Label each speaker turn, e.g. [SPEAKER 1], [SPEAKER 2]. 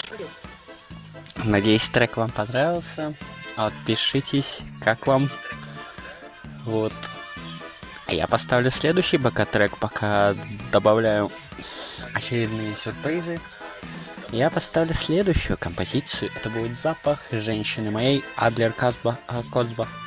[SPEAKER 1] Надеюсь, трек вам понравился. Отпишитесь, как вам. Вот. А я поставлю следующий БК-трек, пока добавляю очередные сюрпризы. Я поставлю следующую композицию. Это будет «Запах женщины» моей Адлер Козба.